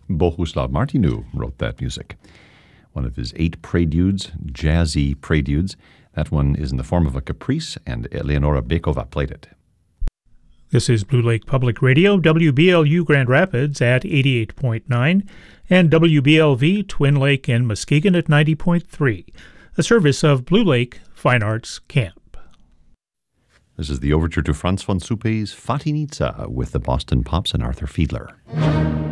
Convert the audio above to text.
Bohuslav Martinu wrote that music. One of his 8 preludes, jazzy preludes. That one is in the form of a caprice, and Eleonora Bekova played it. This is Blue Lake Public Radio, WBLU Grand Rapids at 88.9, and WBLV Twin Lake and Muskegon at 90.3, a service of Blue Lake Fine Arts Camp. This is the overture to Franz von Suppe's Fatinitza with the Boston Pops and Arthur Fiedler.